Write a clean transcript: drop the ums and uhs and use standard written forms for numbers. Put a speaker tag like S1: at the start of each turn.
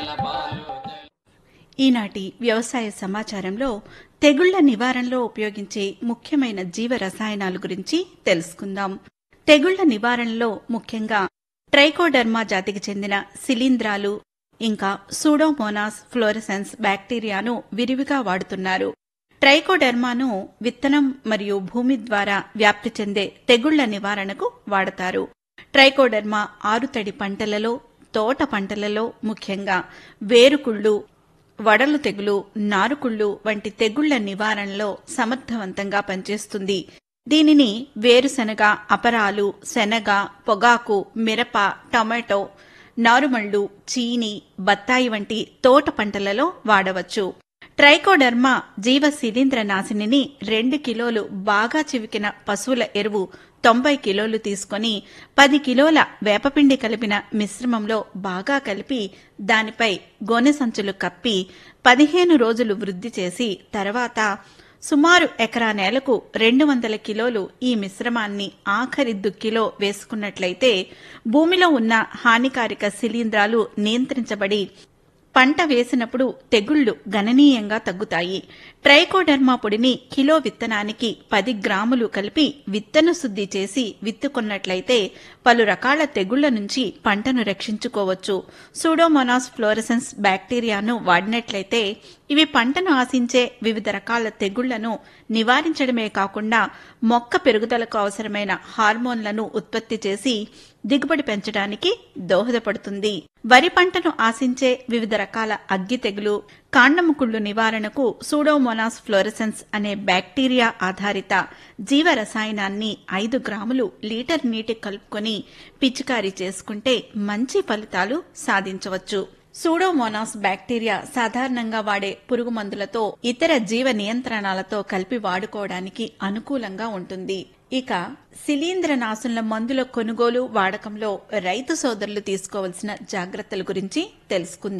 S1: ఈనాటి వ్యవసాయ సమాచారంలో తెగుళ్ల నివారణలో ఉపయోగించే ముఖ్యమైన జీవ రసాయనాల గురించి తెలుసుకుందాం. తెగుళ్ల నివారణలో ముఖ్యంగా ట్రైకోడర్మా జాతికి చెందిన శిలీంధ్రాలు ఇంకా సూడోమోనాస్ ఫ్లోరెసెన్స్ బ్యాక్టీరియాను విరివిగా వాడుతున్నారు. ట్రైకోడర్మాను విత్తనం మరియు భూమి ద్వారా వ్యాప్తి చెందే తెగుళ్ల నివారణకు వాడతారు. ట్రైకోడర్మా ఆరుతడి పంటలలో, తోట పంటలలో ముఖ్యంగా వేరుకుళ్ళు, వడలు తెగులు, నారుకుళ్ళు వంటి తెగుళ్ల నివారణలో సమర్థవంతంగా పనిచేస్తుంది. దీనిని వేరుశనగ, అపరాలు, శనగ, పొగాకు, మిరప, టొమాటో, నారుమళ్లు, చీని, బత్తాయి వంటి తోట పంటలలో వాడవచ్చు. ట్రైకోడర్మా జీవ శిలీంద్ర నాశినిని 2 కిలోలు బాగా చివికిన పశువుల ఎరువు 90 కిలోలు తీసుకొని 10 కిలోల వేపపిండి కలిపిన మిశ్రమంలో బాగా కలిపి దానిపై గోనె సంచులు కప్పి 15 రోజులు వృద్ధి చేసి తర్వాత సుమారు ఎకరా నేలకు 200 కిలోలు ఈ మిశ్రమాన్ని ఆఖరి దుక్కిలో వేసుకున్నట్లయితే భూమిలో ఉన్న హానికారక శిలీంధ్రాలు నియంత్రించబడి పంట వేసినప్పుడు తెగుళ్లు గణనీయంగా తగ్గుతాయి. ట్రైకోడర్మా పొడిని కిలో విత్తనానికి 10 గ్రాములు కలిపి విత్తన శుద్ధి చేసి విత్తుకున్నట్లయితే పలు రకాల తెగుళ్ల నుంచి పంటను రక్షించుకోవచ్చు. సూడోమోనాస్ ఫ్లోరెసెన్స్ బ్యాక్టీరియాను వాడినట్లయితే ఇవి పంటను ఆశించే వివిధ రకాల తెగుళ్లను నివారించడమే కాకుండా మొక్క పెరుగుదలకు అవసరమైన హార్మోన్లను ఉత్పత్తి చేసి దిగుబడి పెంచడానికి దోహదపడుతుంది. వరి పంటను ఆశించే వివిధ రకాల అగ్గి తెగులు, కాండము కుళ్ళు నివారణకు సూడోమోనాస్ ఫ్లోరెసెన్స్ అనే బ్యాక్టీరియా ఆధారిత జీవ రసాయనాన్ని 5 గ్రాములు లీటర్ నీటి కలుపుకొని పిచికారీ చేసుకుంటే మంచి ఫలితాలు సాధించవచ్చు. సూడోమోనాస్ బ్యాక్టీరియా సాధారణంగా వాడే పురుగు మందులతో, ఇతర జీవ నియంత్రణలతో కలిపి వాడుకోవడానికి అనుకూలంగా ఉంటుంది. ఇక శిలీంద్రనాశుల మందుల కొనుగోలు, వాడకంలో రైతు సోదరులు తీసుకోవాల్సిన జాగ్రత్తల గురించి తెలుసుకుందాం.